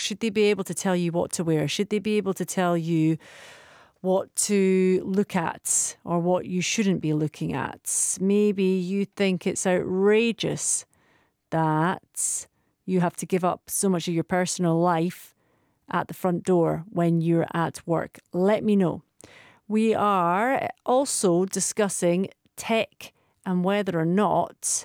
Should they be able to tell you what to wear? Should they be able to tell you what to look at or what you shouldn't be looking at? Maybe you think it's outrageous that you have to give up so much of your personal life at the front door when you're at work. Let me know. We are also discussing tech and whether or not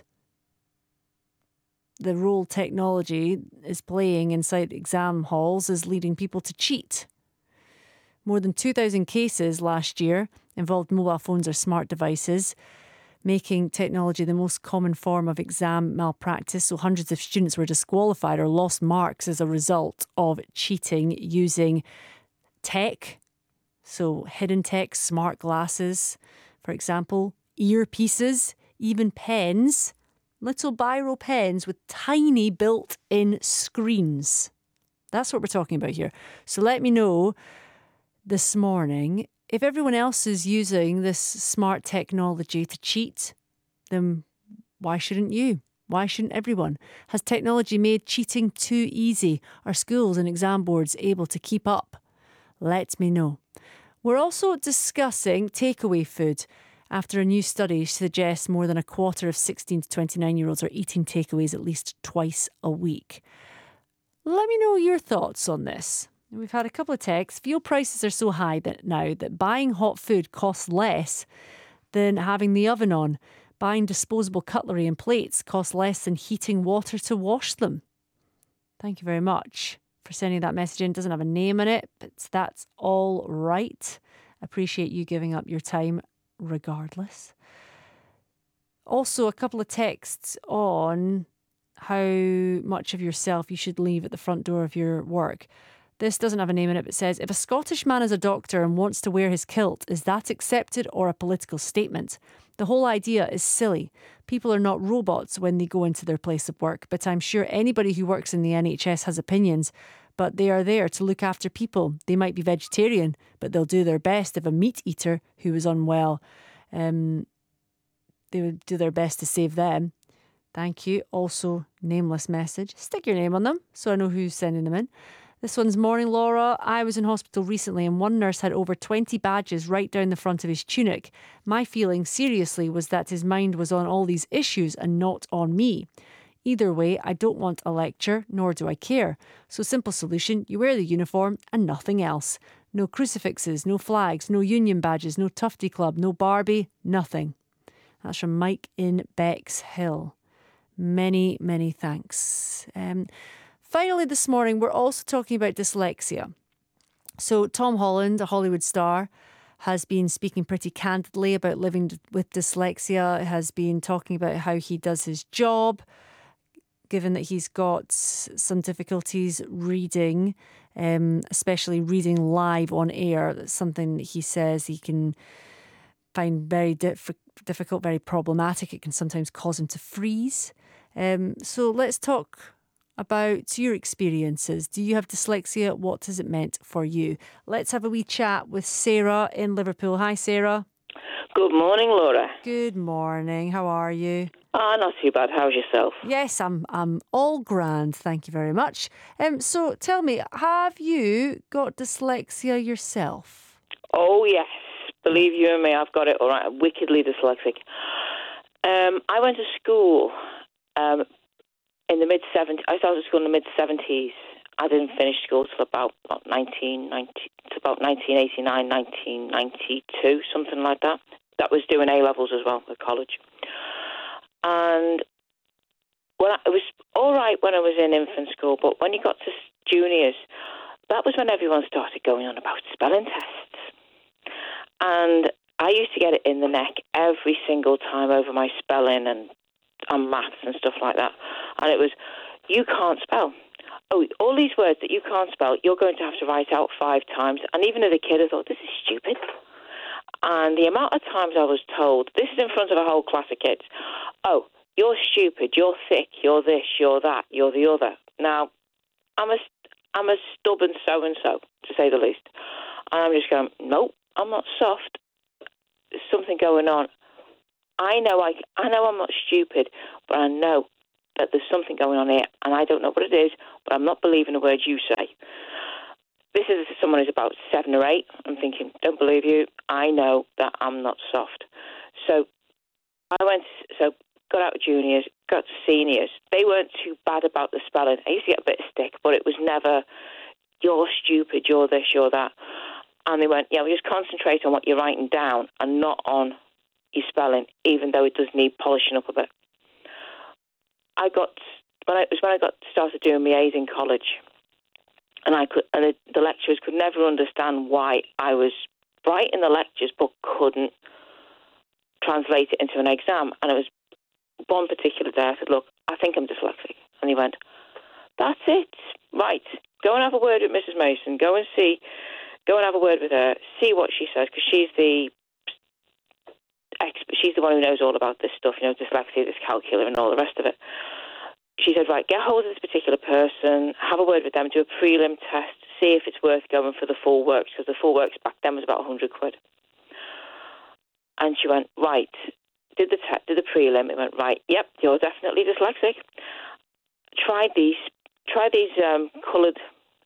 the role technology is playing inside exam halls is leading people to cheat. More than 2,000 cases last year involved mobile phones or smart devices, making technology the most common form of exam malpractice. So hundreds of students were disqualified or lost marks as a result of cheating using tech. So hidden tech, smart glasses, for example, earpieces, even pens, little biro pens with tiny built-in screens. That's what we're talking about here. So let me know this morning, if everyone else is using this smart technology to cheat, then why shouldn't you? Why shouldn't everyone? Has technology made cheating too easy? Are schools and exam boards able to keep up? Let me know. We're also discussing takeaway food after a new study suggests more than a quarter of 16 to 29-year-olds are eating takeaways at least twice a week. Let me know your thoughts on this. We've had a couple of texts. Fuel prices are so high that buying hot food costs less than having the oven on. Buying disposable cutlery and plates costs less than heating water to wash them. Thank you very much for sending that message in. It doesn't have a name in it, but that's all right. Appreciate you giving up your time regardless. Also, a couple of texts on how much of yourself you should leave at the front door of your work. This doesn't have a name in it, but says, if a Scottish man is a doctor and wants to wear his kilt, is that accepted or a political statement? The whole idea is silly. People are not robots when they go into their place of work, but I'm sure anybody who works in the NHS has opinions, but they are there to look after people. They might be vegetarian, but they'll do their best if a meat eater who is unwell, they would do their best to save them. Thank you. Also, nameless message. Stick your name on them so I know who's sending them in. This one's, morning Laura. I was in hospital recently and one nurse had over 20 badges right down the front of his tunic. My feeling, seriously, was that his mind was on all these issues and not on me. Either way, I don't want a lecture, nor do I care. So simple solution, you wear the uniform and nothing else. No crucifixes, no flags, no union badges, no Tufty Club, no Barbie, nothing. That's from Mike in Bexhill. Many, many thanks. Finally, this morning, we're also talking about dyslexia. So Tom Holland, a Hollywood star, has been speaking pretty candidly about living with dyslexia, has been talking about how he does his job, given that he's got some difficulties reading, especially reading live on air. That's something that he says he can find very difficult, very problematic. It can sometimes cause him to freeze. So let's talk about your experiences. Do you have dyslexia? What has it meant for you? Let's have a wee chat with Sarah in Liverpool. Hi, Sarah. Good morning, Laura. Good morning. How are you? Not too bad. How's yourself? Yes, I'm all grand. Thank you very much. So tell me, have you got dyslexia yourself? Oh, yes. Believe you and me, I've got it all right. I'm wickedly dyslexic. I went to school in the mid-70s. I started school in the mid-70s. I didn't finish school till about 1989, 1992, something like that. That was doing A-levels as well at college. And it was all right when I was in infant school, but when you got to juniors, that was when everyone started going on about spelling tests. And I used to get it in the neck every single time over my spelling and maths and stuff like that. And it was, you can't spell. Oh, all these words that you can't spell, you're going to have to write out 5 times. And even as a kid, I thought, this is stupid. And the amount of times I was told, this is in front of a whole class of kids, oh, you're stupid, you're thick, you're this, you're that, you're the other. Now, I'm a stubborn so-and-so, to say the least. And I'm just going, nope, I'm not soft. There's something going on. I know I'm not stupid, but I know that there's something going on here, and I don't know what it is, but I'm not believing a word you say. This is someone who's about 7 or 8. I'm thinking, don't believe you. I know that I'm not soft. So got out of juniors, got to seniors. They weren't too bad about the spelling. I used to get a bit of stick, but it was never, you're stupid, you're this, you're that. And they went, yeah, we just concentrate on what you're writing down and not on your spelling, even though it does need polishing up a bit. When I got started doing my A's in college, and the lecturers could never understand why I was bright in the lectures but couldn't translate it into an exam. And it was one particular day I said, look, I think I'm dyslexic. And he went, that's it, right, go and have a word with Mrs. Mason, go and have a word with her, see what she says, because she's the expert, she's the one who knows all about this stuff, dyslexia, dyscalculia and all the rest of it. She said, right, get hold of this particular person, have a word with them, do a prelim test, see if it's worth going for the full works, because the full works back then was about 100 quid. And she went, right, did the prelim. It went, right, yep, you're definitely dyslexic. Try these coloured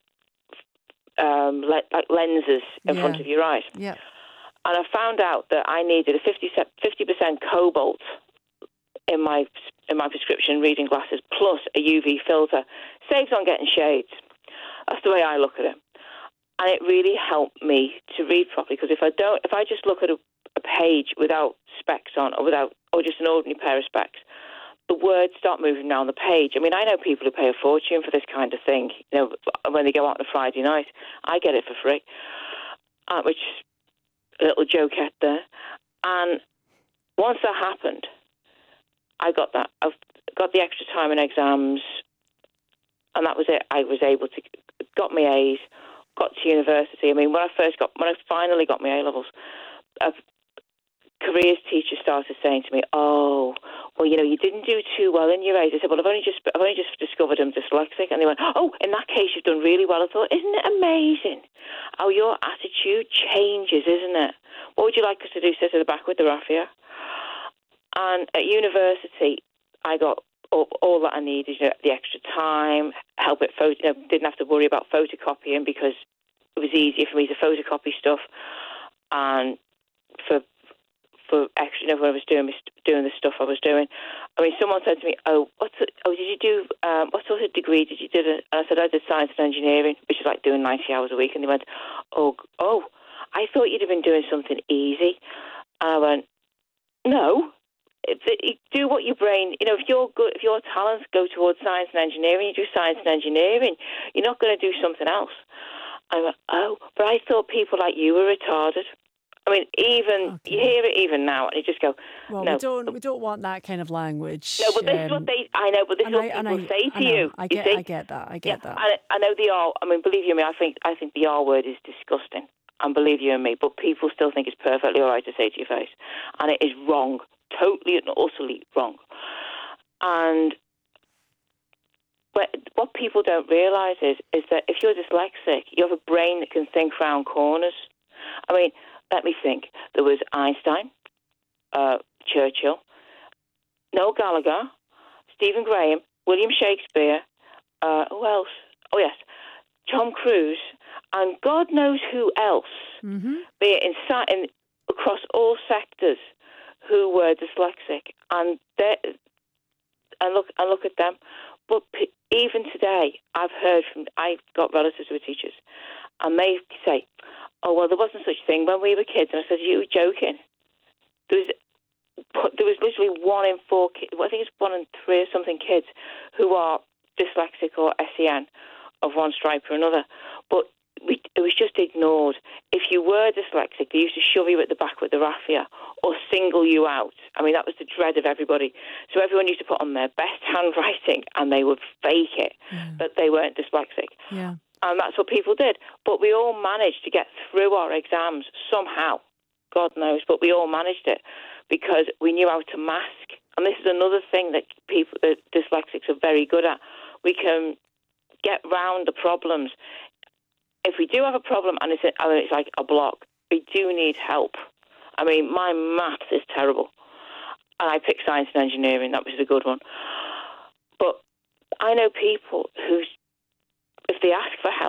like lenses in front of your eyes. Yeah. And I found out that I needed a 50% cobalt in my prescription reading glasses plus a UV filter. Saves on getting shades. That's the way I look at it. And it really helped me to read properly, because if I just look at a page without specs on or just an ordinary pair of specs, the words start moving down the page. I mean, I know people who pay a fortune for this kind of thing, when they go out on a Friday night. I get it for free, which is a little jokette there. And once that happened, I got that. I've got the extra time in exams, and that was it. I was able to got my A's, got to university. I mean, when I finally got my A levels, a careers teacher started saying to me, "Oh, well, you didn't do too well in your A's." I said, "Well, I've only just discovered I'm dyslexic." And they went, "Oh, in that case, you've done really well." I thought, isn't it amazing how your attitude changes, isn't it? What would you like us to do? Sit at the back with the raffia? And at university, I got all that I needed, the extra time, help it didn't have to worry about photocopying, because it was easier for me to photocopy stuff. And for extra, when I was doing the stuff I was doing, I mean, someone said to me, did you do, what sort of degree did you do? And I said, I did science and engineering, which is like doing 90 hours a week. And they went, oh, I thought you'd have been doing something easy. And I went, no. Do what your brain, if your talents go towards science and engineering, you do science and engineering. You're not going to do something else. I went, oh, but I thought people like you were retarded. I mean, you hear it even now, and you just go, well, no. We don't want that kind of language. No, but this is what I know, but this is what people say to you. I get that. I know the R, I mean, believe you me, I think the R word is disgusting. And believe you me, but people still think it's perfectly all right to say to your face. And it is wrong. Totally and utterly wrong. And what people don't realise is that if you're dyslexic, you have a brain that can think round corners. I mean, let me think. There was Einstein, Churchill, Noel Gallagher, Stephen Graham, William Shakespeare, who else? Oh, yes, Tom Cruise, and God knows who else, be it in across all sectors, who were dyslexic, and look at them. But even today, I've got relatives who are teachers, and they say, "Oh, well, there wasn't such a thing when we were kids." And I said, "You were joking." There was literally 1 in 4 kids, I think it's 1 in 3 or something kids who are dyslexic or SEN of one stripe or another. But it was just ignored. If you were dyslexic, they used to shove you at the back with the raffia or single you out. I mean, that was the dread of everybody. So everyone used to put on their best handwriting, and they would fake it that they weren't dyslexic. Yeah. And that's what people did. But we all managed to get through our exams somehow. God knows, but we all managed it because we knew how to mask. And this is another thing that dyslexics are very good at. We can get round the problems. If we do have a problem and it's like a block, we do need help. I mean, my maths is terrible. And I picked science and engineering. That was a good one. But I know people who, if they ask for help,